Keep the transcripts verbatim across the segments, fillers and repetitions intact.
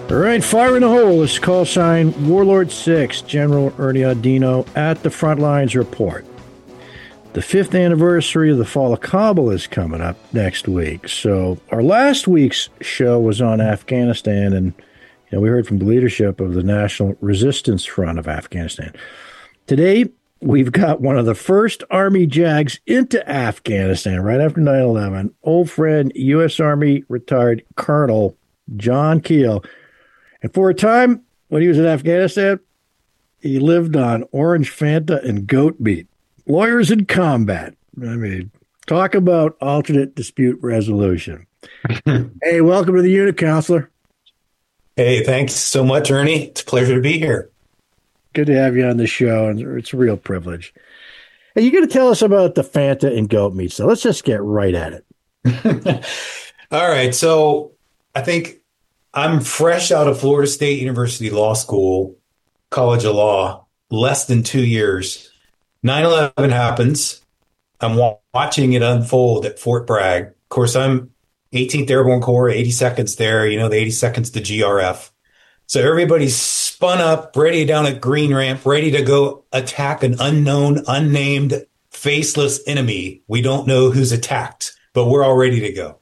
All right, fire in the hole. This call sign Warlord six, General Ernie Audino at the front lines report. The fifth anniversary of the fall of Kabul is coming up next week. So our last week's show was on Afghanistan, and you know, we heard from the leadership of the National Resistance Front of Afghanistan. Today, we've got one of the first Army JAGs into Afghanistan right after nine eleven, old friend, U S. Army retired Colonel John Keel. And for a time, when he was in Afghanistan, he lived on orange Fanta and goat meat. Lawyers in combat. I mean, talk about alternate dispute resolution. Hey, welcome to the unit, counselor. Hey, thanks so much, Ernie. It's a pleasure to be here. Good to have you on the show, and it's a real privilege. Hey, you got to tell us about the Fanta and goat meat. So let's just get right at it. All right. So I think I'm fresh out of Florida State University Law School, College of Law, less than two years. nine eleven happens. I'm wa- watching it unfold at Fort Bragg. Of course, I'm eighteenth Airborne Corps, eighty-second's there. You know, the eighty-second's the G R F. So everybody's spun up, ready down at Green Ramp, ready to go attack an unknown, unnamed, faceless enemy. We don't know who's attacked, but we're all ready to go.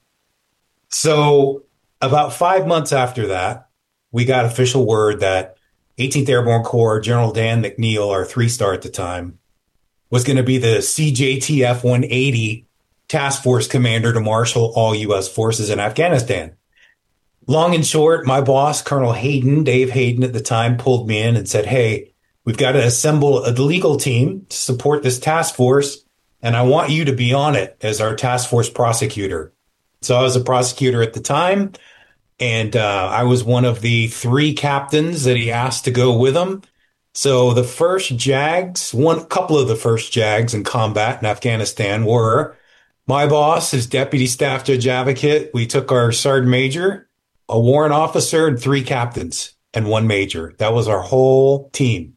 So about five months after that, we got official word that eighteenth Airborne Corps, General Dan McNeil, our three-star at the time, was going to be the C J T F one eighty task force commander to marshal all U S forces in Afghanistan. Long and short, my boss, Colonel Hayden, Dave Hayden at the time, pulled me in and said, hey, we've got to assemble a legal team to support this task force, and I want you to be on it as our task force prosecutor. So I was a prosecutor at the time, and uh, I was one of the three captains that he asked to go with him. So the first JAGs, one couple of the first JAGs in combat in Afghanistan were my boss, his deputy staff judge advocate. We took our sergeant major, a warrant officer, and three captains and one major. That was our whole team.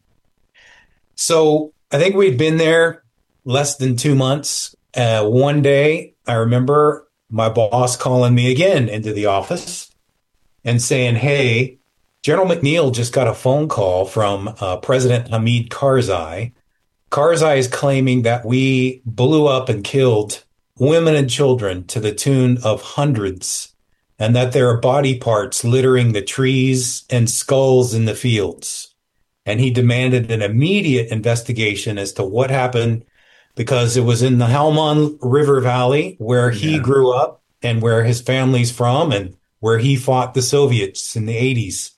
So I think we'd been there less than two months. Uh, one day, I remember my boss calling me again into the office and saying, hey, General McNeil just got a phone call from uh, President Hamid Karzai. Karzai is claiming that we blew up and killed women and children to the tune of hundreds, and that there are body parts littering the trees and skulls in the fields. And he demanded an immediate investigation as to what happened, because it was in the Helmand River Valley where he yeah. grew up and where his family's from and where he fought the Soviets in the eighties.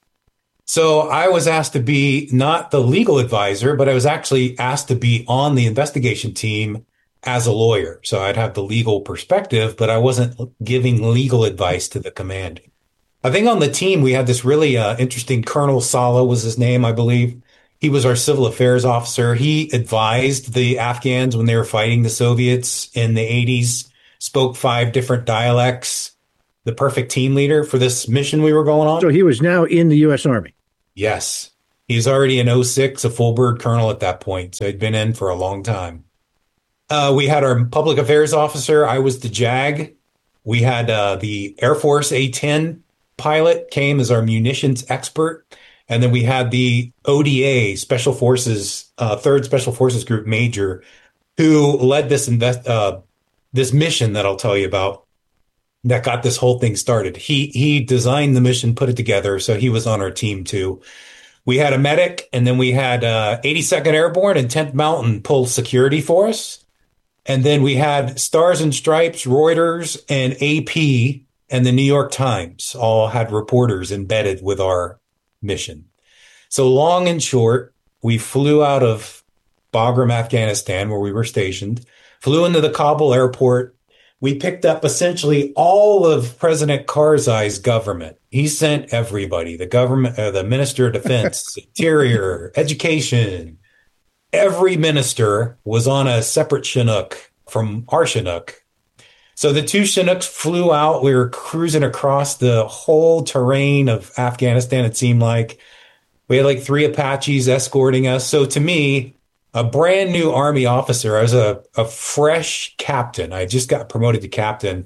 So I was asked to be not the legal advisor, but I was actually asked to be on the investigation team as a lawyer. So I'd have the legal perspective, but I wasn't giving legal advice to the command. I think on the team, we had this really uh, interesting Colonel Sala was his name, I believe. He was our civil affairs officer. He advised the Afghans when they were fighting the Soviets in the eighties, spoke five different dialects. The perfect team leader for this mission we were going on. So he was now in the U S. Army. Yes. He's already an oh six, a full bird colonel at that point. So he'd been in for a long time. Uh, we had our public affairs officer. I was the JAG. We had uh, the Air Force A ten pilot came as our munitions expert. And then we had the O D A, Special Forces, uh, third Special Forces Group Major, who led this invest, uh, this mission that I'll tell you about. That got this whole thing started. He he designed the mission, put it together, so he was on our team too. We had a medic, and then we had uh, eighty-second Airborne and tenth Mountain pull security for us. And then we had Stars and Stripes, Reuters, and A P, and the New York Times all had reporters embedded with our mission. So long and short, we flew out of Bagram, Afghanistan, where we were stationed, flew into the Kabul airport. We picked up essentially all of President Karzai's government. He sent everybody, the government, uh, the Minister of Defense, Interior, Education. Every minister was on a separate Chinook from our Chinook. So the two Chinooks flew out. We were cruising across the whole terrain of Afghanistan, it seemed like. We had like three Apaches escorting us. So to me, a brand new Army officer, I was a, a fresh captain. I just got promoted to captain.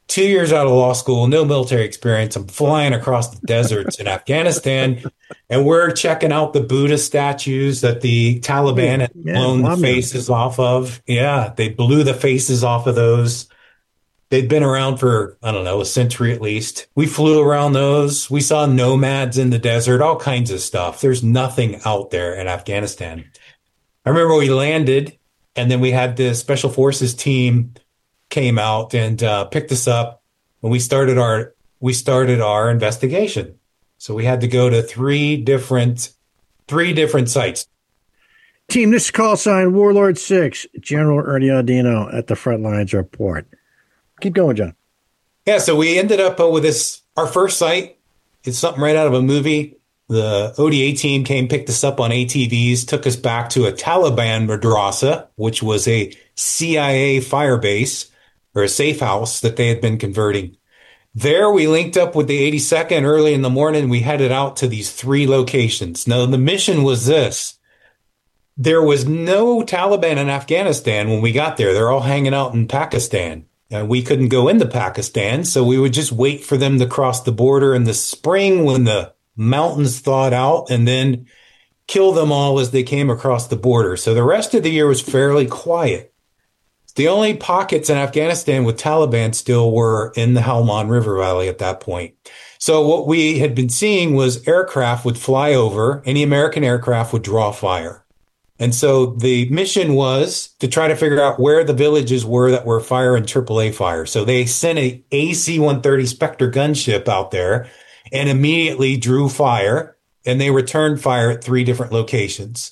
two years out of law school, no military experience. I'm flying across the deserts in Afghanistan, and we're checking out the Buddha statues that the Taliban had Yeah, blown the bomb them. faces off of. Yeah, they blew the faces off of those. They'd been around for, I don't know, a century at least. We flew around those. We saw nomads in the desert, all kinds of stuff. There's nothing out there in Afghanistan. I remember we landed, and then we had the special forces team came out and uh, picked us up, and we started our we started our investigation. So we had to go to three different three different sites. Team, this is call sign Warlord six, General Ernie Audino at the front lines report. Keep going, John. Yeah, so we ended up uh, with this, our first site. It's something right out of a movie. The O D A team came, picked us up on A T Vs, took us back to a Taliban madrasa, which was a C I A fire base or a safe house that they had been converting. There we linked up with the eighty-second early in the morning. We headed out to these three locations. Now, the mission was this. There was no Taliban in Afghanistan when we got there. They're all hanging out in Pakistan. And we couldn't go into Pakistan, so we would just wait for them to cross the border in the spring when the mountains thawed out, and then kill them all as they came across the border. So the rest of the year was fairly quiet. The only pockets in Afghanistan with Taliban still were in the Helmand River Valley at that point. So what we had been seeing was aircraft would fly over, any American aircraft would draw fire. And so the mission was to try to figure out where the villages were that were firing triple A fire. So they sent a A C one thirty Spectre gunship out there and immediately drew fire, and they returned fire at three different locations.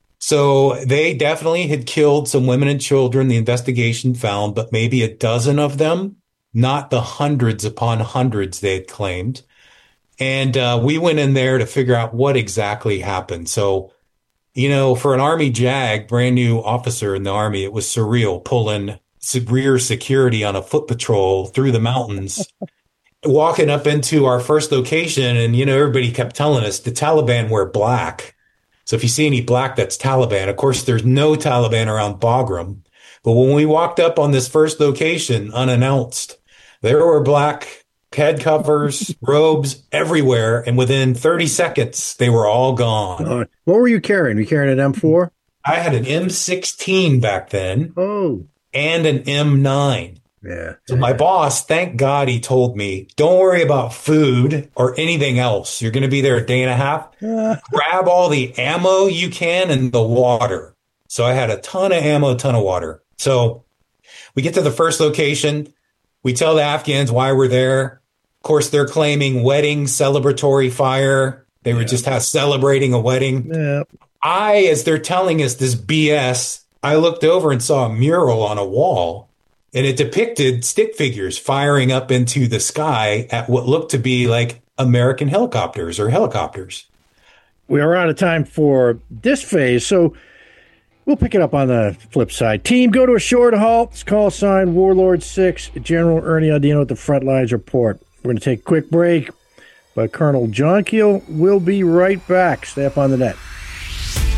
So they definitely had killed some women and children, the investigation found, but maybe a dozen of them, not the hundreds upon hundreds they had claimed. And uh, we went in there to figure out what exactly happened. So, you know, for an Army JAG, brand new officer in the Army, it was surreal pulling rear security on a foot patrol through the mountains, walking up into our first location. And, you know, everybody kept telling us the Taliban wear black. So if you see any black, that's Taliban. Of course, there's no Taliban around Bagram. But when we walked up on this first location unannounced, there were black head covers, robes everywhere. And within thirty seconds, they were all gone. Uh, what were you carrying? Were you carrying an M four? I had an M sixteen back then. Oh. And an M nine. Yeah. So my boss, thank God, he told me, don't worry about food or anything else. You're going to be there a day and a half. Uh, Grab all the ammo you can and the water. So I had a ton of ammo, a ton of water. So we get to the first location. We tell the Afghans why we're there. Of course, they're claiming wedding, celebratory fire. They were Yeah. just uh, celebrating a wedding. yeah. I, as they're telling us this B S, I looked over and saw a mural on a wall. And it depicted stick figures firing up into the sky at what looked to be like American helicopters or helicopters. We are out of time for this phase, so we'll pick it up on the flip side. Team, go to a short halt. It's call sign Warlord six, General Ernie Audino at the front lines report. We're going to take a quick break, but Colonel John Keel will be right back. Stay up on the net.